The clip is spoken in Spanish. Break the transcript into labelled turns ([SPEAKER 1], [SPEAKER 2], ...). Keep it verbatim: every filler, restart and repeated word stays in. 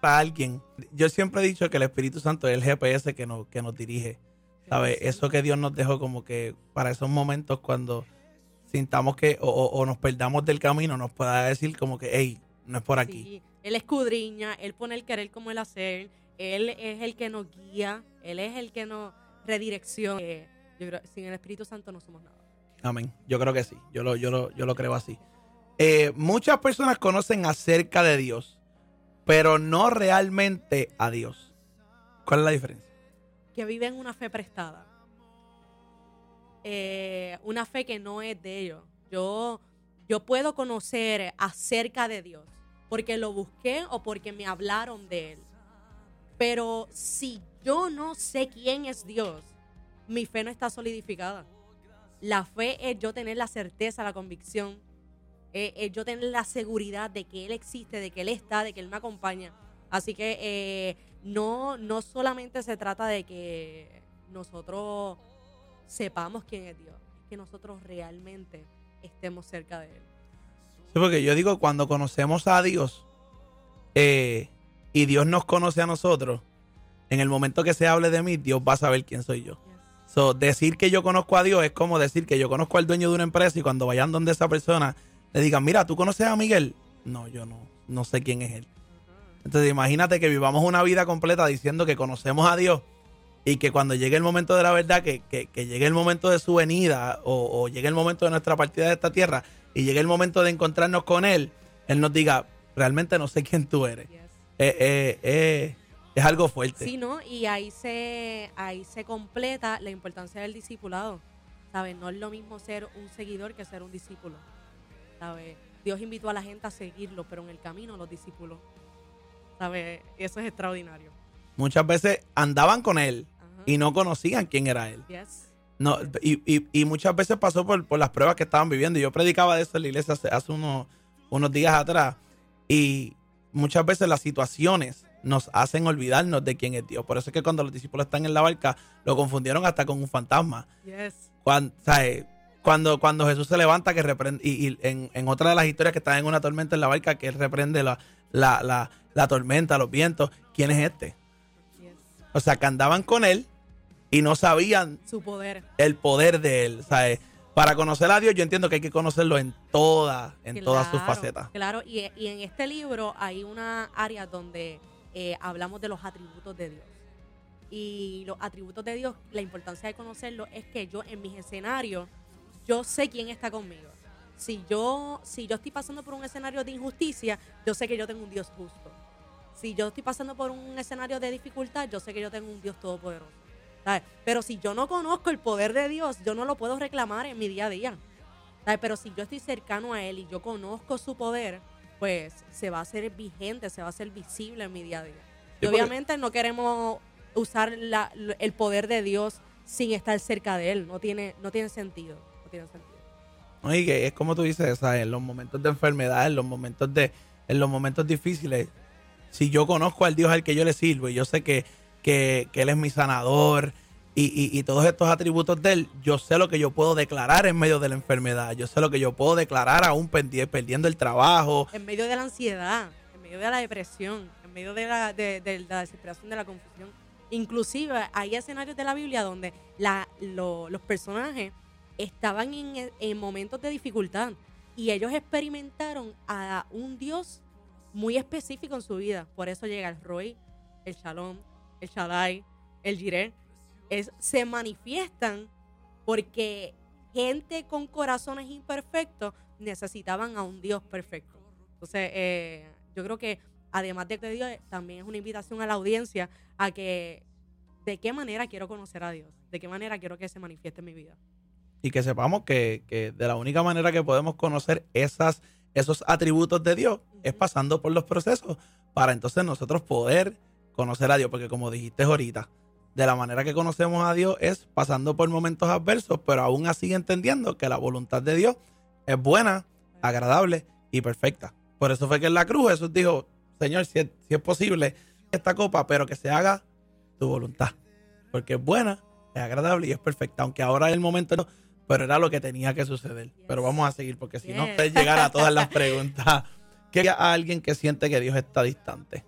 [SPEAKER 1] a alguien. Yo siempre he dicho que el Espíritu Santo es el G P S que nos, que nos dirige. ¿Sabes? Eso que Dios nos dejó como que para esos momentos cuando sintamos que o, o, o nos perdamos del camino, nos pueda decir como que, hey, no es por aquí.
[SPEAKER 2] Sí, Él escudriña, Él pone el querer como el hacer, Él es el que nos guía, Él es el que nos redirecciona. Eh, yo creo, sin el Espíritu Santo no somos nada.
[SPEAKER 1] Amén. Yo creo que sí. Yo lo, yo lo, yo lo creo así. Eh, muchas personas conocen acerca de Dios, pero no realmente a Dios. ¿Cuál es la diferencia?
[SPEAKER 2] Que viven una fe prestada. Eh, una fe que no es de ellos. Yo, yo puedo conocer acerca de Dios porque lo busqué o porque me hablaron de Él. Pero si yo no sé quién es Dios, mi fe no está solidificada. La fe es yo tener la certeza, la convicción, eh, es yo tener la seguridad de que Él existe, de que Él está, de que Él me acompaña. Así que eh, no, no solamente se trata de que nosotros sepamos quién es Dios, es que nosotros realmente estemos cerca de Él.
[SPEAKER 1] Sí, porque yo digo, cuando conocemos a Dios eh, y Dios nos conoce a nosotros, en el momento que se hable de mí, Dios va a saber quién soy yo. Yes. So, decir que yo conozco a Dios es como decir que yo conozco al dueño de una empresa y cuando vayan donde esa persona le digan, mira, ¿tú conoces a Miguel? No, yo no, no sé quién es él. Entonces imagínate que vivamos una vida completa diciendo que conocemos a Dios y que cuando llegue el momento de la verdad, que, que, que llegue el momento de su venida o, o llegue el momento de nuestra partida de esta tierra y llegue el momento de encontrarnos con Él, Él nos diga, realmente no sé quién tú eres. Yes. Eh, eh, eh, es algo fuerte.
[SPEAKER 2] Sí, ¿no? Y ahí se, ahí se completa la importancia del discipulado. ¿Sabes? No es lo mismo ser un seguidor que ser un discípulo. ¿Sabes? Dios invitó a la gente a seguirlo, pero en el camino los discípulos. ¿Sabes? Eso es extraordinario.
[SPEAKER 1] Muchas veces andaban con Él uh-huh. y no conocían quién era Él.
[SPEAKER 2] Yes.
[SPEAKER 1] No, y, y, y muchas veces pasó por, por las pruebas que estaban viviendo. Yo predicaba de eso en la iglesia hace, hace unos, unos días atrás. Y muchas veces las situaciones nos hacen olvidarnos de quién es Dios. Por eso es que cuando los discípulos están en la barca, lo confundieron hasta con un fantasma.
[SPEAKER 2] Yes.
[SPEAKER 1] Cuando, ¿sabes? Cuando, cuando Jesús se levanta, que reprende, y, y en, en otra de las historias que están en una tormenta en la barca, que Él reprende la, la, la, la tormenta, los vientos. ¿Quién es este?
[SPEAKER 2] Yes.
[SPEAKER 1] O sea, que andaban con Él y no sabían
[SPEAKER 2] su poder,
[SPEAKER 1] el poder de Él. ¿Sabes? Para conocer a Dios, yo entiendo que hay que conocerlo en todas, en
[SPEAKER 2] claro,
[SPEAKER 1] todas sus facetas.
[SPEAKER 2] Claro, y, y en este libro hay una área donde eh, hablamos de los atributos de Dios. Y los atributos de Dios, la importancia de conocerlo es que yo en mis escenarios, yo sé quién está conmigo. Si yo, si yo estoy pasando por un escenario de injusticia, yo sé que yo tengo un Dios justo. Si yo estoy pasando por un escenario de dificultad, yo sé que yo tengo un Dios todopoderoso. ¿Sabes? Pero si yo no conozco el poder de Dios, yo no lo puedo reclamar en mi día a día. ¿Sabes? Pero si yo estoy cercano a Él y yo conozco su poder, pues se va a hacer vigente, se va a hacer visible en mi día a día. Y obviamente no queremos usar la, el poder de Dios sin estar cerca de Él. No tiene, no tiene sentido. No tiene sentido.
[SPEAKER 1] Oye, es como tú dices, ¿sabes? En los momentos de enfermedad, en los momentos de, en los momentos difíciles, si yo conozco al Dios al que yo le sirvo y yo sé que Que, que Él es mi sanador y, y, y todos estos atributos de Él, yo sé lo que yo puedo declarar en medio de la enfermedad, yo sé lo que yo puedo declarar aún perdi- perdiendo el trabajo.
[SPEAKER 2] En medio de la ansiedad, en medio de la depresión, en medio de la, de, de la desesperación, de la confusión. Inclusive hay escenarios de la Biblia donde la, lo, los personajes estaban en, en momentos de dificultad y ellos experimentaron a un Dios muy específico en su vida. Por eso llega el Roy, el Shalom, el Shaddai, el Jireh, es, se manifiestan porque gente con corazones imperfectos necesitaban a un Dios perfecto. Entonces, eh, yo creo que además de que Dios, también es una invitación a la audiencia a que de qué manera quiero conocer a Dios, de qué manera quiero que se manifieste en mi vida.
[SPEAKER 1] Y que sepamos que, que de la única manera que podemos conocer esas, esos atributos de Dios uh-huh. es pasando por los procesos para entonces nosotros poder conocer a Dios, porque como dijiste ahorita, de la manera que conocemos a Dios es pasando por momentos adversos, pero aún así entendiendo que la voluntad de Dios es buena, agradable y perfecta. Por eso fue que en la cruz Jesús dijo, Señor, si es, si es posible esta copa, pero que se haga tu voluntad, porque es buena, es agradable y es perfecta, aunque ahora es el momento no, pero era lo que tenía que suceder. Yes. Pero vamos a seguir, porque si yes. no, ustedes llegan a todas las preguntas. ¿Qué hay a alguien que siente que Dios está distante?